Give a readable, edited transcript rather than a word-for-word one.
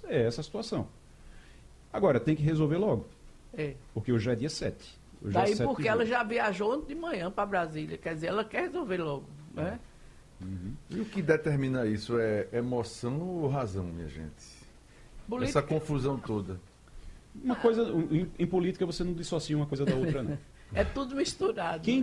é essa a situação. Agora, tem que resolver logo. É. Porque hoje já é dia 7. Hoje Daí é 7 porque de ela julho. já viajou de manhã para Brasília. Quer dizer, ela quer resolver logo, né? E o que determina isso é emoção ou razão, minha gente? Essa confusão toda. Uma coisa, em política você não dissocia uma coisa da outra, não. É tudo misturado. Quem